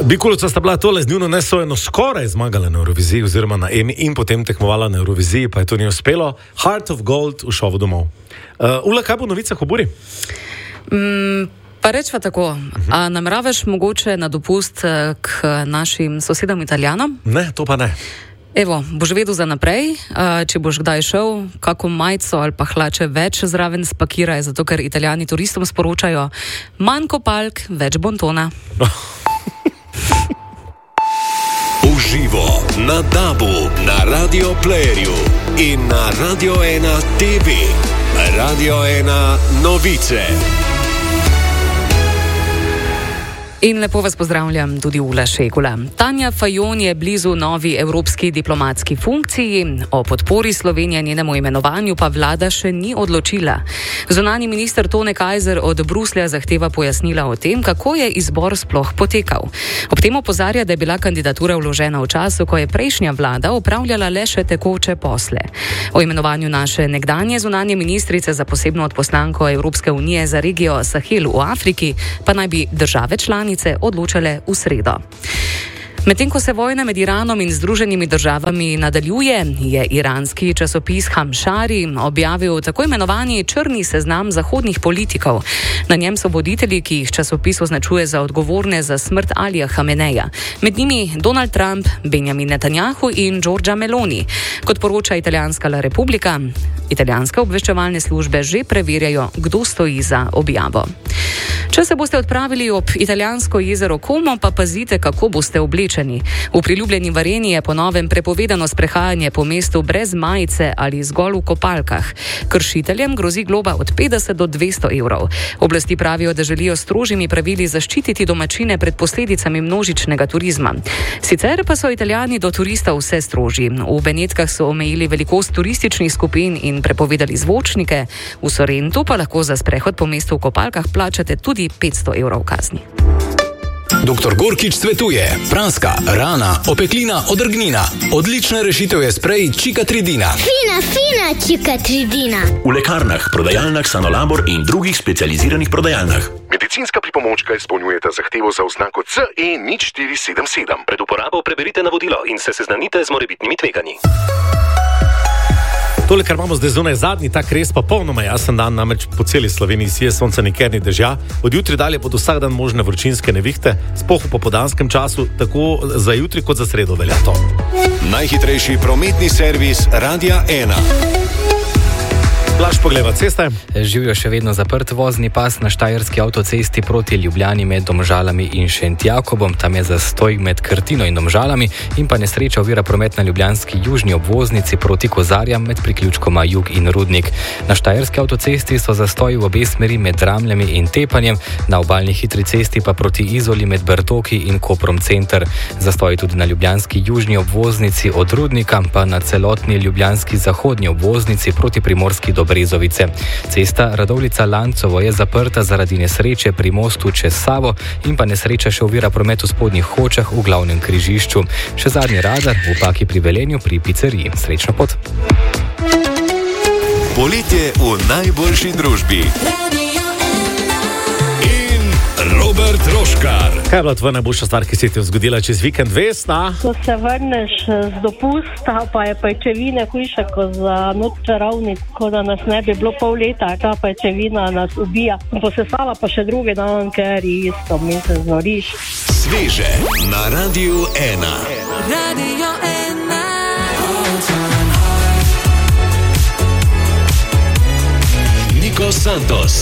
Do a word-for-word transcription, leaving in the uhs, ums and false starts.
Bikulovca sta bila tole z njuno nesojeno skoraj zmagala na Euroviziji oziroma na Emi in potem tekmovala na Euroviziji, pa je to ni uspelo. Heart of Gold v šovu domov. Uh, Ula, kaj bo v novicah o Buri? Mm, pa rečva tako, uh-huh. A nameravaš mogoče na dopust k našim sosedom Italijanom? Ne, to pa ne. Evo, boš vedel za naprej, če boš kdaj šel, kako majico ali pa hlače več zraven spakiraj, zato ker Italijani turistom sporočajo manj kopalk, več bontona. Uživo na Dabu, na Radio Playerju in na Radio ena T V. Radio ena novice. In lepo vas pozdravljam tudi Ula Šegula. Tanja Fajon je blizu novi evropski diplomatski funkciji. O podpori Slovenije njenemu imenovanju pa vlada še ni odločila. Zunanji minister Tone Kajzer od Bruslja zahteva pojasnila o tem, kako je izbor sploh potekal. Ob tem opozarja, da je bila kandidatura vložena v času, ko je prejšnja vlada opravljala le še tekoče posle. O imenovanju naše nekdanje zunanje ministrice za posebno odposlanko Evropske unije za regijo Sahel v Afriki pa naj bi države članice odločale v sredo. Medtem ko se vojna med Iranom in Združenimi državami nadaljuje, je iranski časopis Hamšari objavil tako imenovani črni seznam zahodnih politikov. Na njem so voditelji, ki jih časopis označuje za odgovorne za smrt Alija Hameneja. Med njimi Donald Trump, Benjamin Netanjahu in Giorgia Meloni. Kot poroča italijanska La Repubblica, italijanske obveščevalne službe že preverjajo, kdo stoji za objavo. Če se boste odpravili ob italijansko jezero Como, pa pazite, kako boste oblečeni. V priljubljeni Vareni je po novem prepovedano sprehajanje po mestu brez majice ali zgolj v kopalkah. Kršiteljem grozi globa od petdeset do dvesto evrov. Oblasti pravijo, da želijo s strožjimi pravili zaščititi domačine pred posledicami množičnega turizma. Sicer pa so Italijani do turistov vse strožji. V Benetkah so omejili velikost turističnih skupin in prepovedali zvočnike. V Sorrentu pa lahko za sprehod po mestu v kopalkah plačate tudi petsto evrov kazni. Doktor Gorkič svetuje: praska, rana, opeklina, odrgnina. Odlična rešitev je sprej Čikatridina. Fina, fina Čikatridina. V lekarnah, prodajalnah Sanolabor in drugih specializiranih prodajalnah. Medicinska pripomočka izpolnjujeta zahtevo za oznako C E nič štiri sedem sedem. Pred uporabo preberite navodilo in se seznanite z morebitnimi tveganji. Tole, kar imamo zdaj zunaj, zadnji tak res pa polnoma jasen dan, namreč po celi Sloveniji sije sonca, nikjer ni dežja. Od jutri dalje bodo vsak dan možne vročinske nevihte, sploh v popoldanskem času, tako za jutri kot za sredo velja to. Najhitrejši prometni servis Radia ena. Blaž Pogleva, ceste. Živijo še vedno zaprt vozni pas na štajerski avtocesti proti Ljubljani med Domžalami in Šentjakobom. Tam je zastoj med Krtino in Domžalami in pa nesreča ovira promet na ljubljanski južni obvoznici proti Kozarjam med priključkoma Jug in Rudnik. Na štajerski avtocesti so zastoji v obe smeri med Dramljami in Tepanjem, na obalni hitri cesti pa proti Izoli med Bertoki in Koprom center. Zastoji tudi na ljubljanski južni obvoznici od Rudnika, pa na celotni ljubljanski zahodni obvoznici proti Primorski do Brezovice. Cesta Radovljica-Lancovo je zaprta zaradi nesreče pri mostu čez Savo in pa nesreča še ovira promet v spodnjih Hočah v glavnem križišču. Še zadnji radar v Paki pri Velenju pri pizzeriji. Srečno pot! Poletje v najboljši družbi. Robert Roškar. Kaj je bila tvoja najboljša stvar, ki se ti je zgodila čez vikend, Vesna? Ko se vrneš z dopusta, pa je pajčevine hujše kot za noč čarovnic, ko da nas ne bi bilo pol leta, ta pajčevina nas ubija. Posesala pa še drugi dan, ker isto mi se znoriš. Sveže na Radiu ena. Radio ena. Niko Santos.